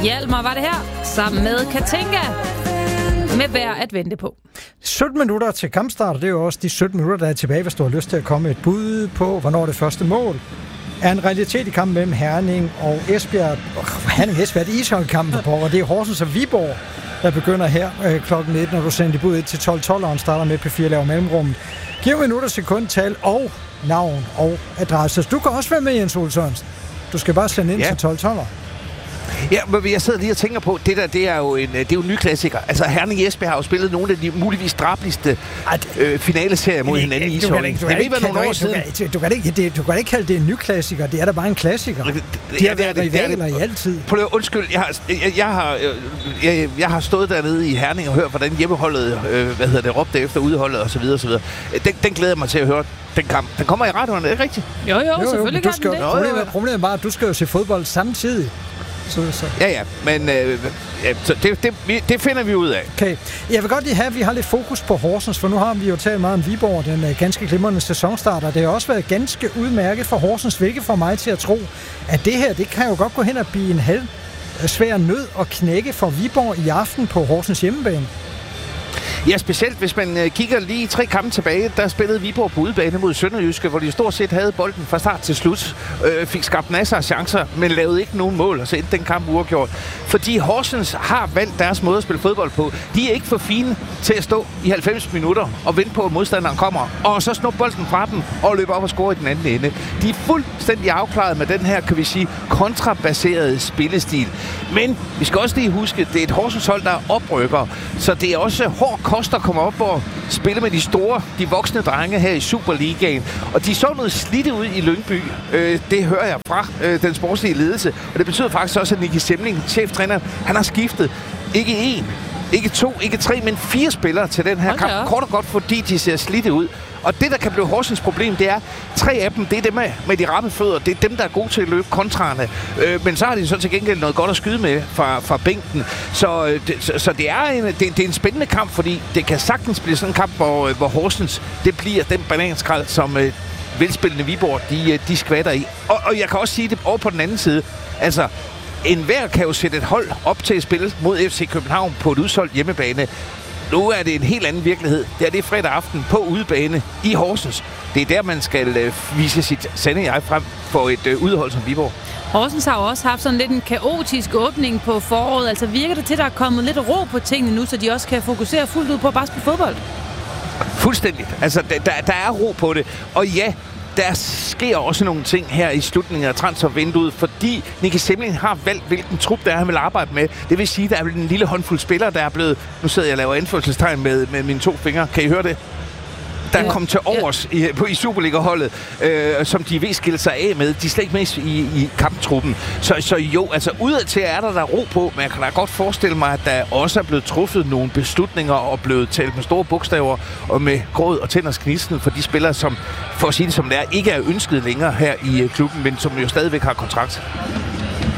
Hjalmar var det her, sammen med Katinka, med værd at vente på. 17 minutter til kampstart, det er jo også de 17 minutter, der er tilbage, hvis du har lyst til at komme et bud på, hvornår det første mål er en realitet i kampen mellem Herning og Esbjerg. Herning-Esbjerg, det er ishockeykampen på, og det er Horsens og Viborg, der begynder her klokken 1, når du sender dit bud 1 til 12. Og starter med P4 laver mellemrummet. Giv minutter, sekundtal og navn og adresse. Du kan også være med, Jens Ole Sørensen. Du skal bare sende ind til 12. Ja, men jeg sidder lige og tænker på, det er jo en ny klassiker. Altså, Herning Esbjerg har jo spillet nogle af de muligvis drabeligste finaleserier mod hinanden i ishockey. Det vil være nogle år siden. Du kan ikke kalde det en ny klassiker. Det er da bare en klassiker. De har været rivaler i altid. Undskyld, jeg har stået dernede i Herning og hørt, hvordan hjemmeholdet råbte efter udeholdet og så videre, og så videre. Den glæder jeg mig til at høre. Den kamp. Den kommer i radioen, er det ikke rigtigt? Jo, selvfølgelig kan den det. Problemet er bare, at du skal jo se fodbold samtidig. Så. Ja, men det finder vi ud af. Okay. Jeg vil godt lige have, at vi har lidt fokus på Horsens, for nu har vi jo talt meget om Viborg, den ganske glimrende sæsonstarter. Det har også været ganske udmærket for Horsens, hvilket får mig til at tro, at det her, det kan jo godt gå hen og blive en halv svær nød at knække for Viborg i aften på Horsens hjemmebane. Ja, specielt hvis man kigger lige 3 kampe tilbage, der spillede Viborg på udebane mod Sønderjyske, hvor de stort set havde bolden fra start til slut. Fik skabt masser af chancer, men lavede ikke nogen mål, og så endte den kamp uafgjort. Fordi Horsens har valgt deres måde at spille fodbold på. De er ikke for fine til at stå i 90 minutter og vente på, at modstanderen kommer, og så snuppe bolden fra dem og løbe op og score i den anden ende. De er fuldstændig afklaret med den her, kan vi sige, kontrabaserede spillestil. Men vi skal også lige huske, det er et Horsens hold, der er oprykker, så det er også hård kost at komme op og spille med de voksne drenge her i Superligaen. Og de så noget slidte ud i Lyngby. Det hører jeg fra den sportslige ledelse. Og det betyder faktisk også, at Nicky Semling, cheftræner, han har skiftet ikke 1, ikke 2, ikke 3, men 4 spillere til den her kamp. Kort og godt, fordi de ser slidte ud. Og det, der kan blive Horsens problem, det er, 3 af dem, det er dem med de ramme fødder. Det er dem, der er gode til at løbe kontrarne. Men så har de så til gengæld noget godt at skyde med fra bænken. Så det er en spændende kamp, fordi det kan sagtens blive sådan en kamp, hvor Horsens, det bliver den bananskrald, som velspillende Viborg, de skvatter i. Og jeg kan også sige det over på den anden side. Altså, enhver kan jo sætte et hold op til at spille mod FC København på et udsolgt hjemmebane. Nu er det en helt anden virkelighed. Det er fredag aften på udebane i Horsens. Det er der, man skal vise sit sande jeg frem for et udhold som Viborg. Horsens har jo også haft sådan lidt en kaotisk åbning på foråret. Altså virker det til, at der er kommet lidt ro på tingene nu, så de også kan fokusere fuldt ud på at bare spille fodbold? Fuldstændigt. Altså, der er ro på det. Og ja, der sker også nogle ting her i slutningen af transfervinduet, fordi Nicky Semling har valgt, hvilken trup der er, han vil arbejde med. Det vil sige, at der er en lille håndfuld spillere, der er blevet... Nu sidder jeg og laver anførselstegn med mine 2 fingre. Kan I høre det? Der er kommet til overs i Superliga-holdet, som de vil skille sig af med. De er slet ikke med i kamptruppen. Så jo, altså udadtil er der ro på, men jeg kan da godt forestille mig, at der også er blevet truffet nogle beslutninger og blevet talt med store bogstaver og med gråd og tænders knisten for de spillere, som, for at sige det som det er, ikke er ønsket længere her i klubben, men som jo stadigvæk har kontrakt.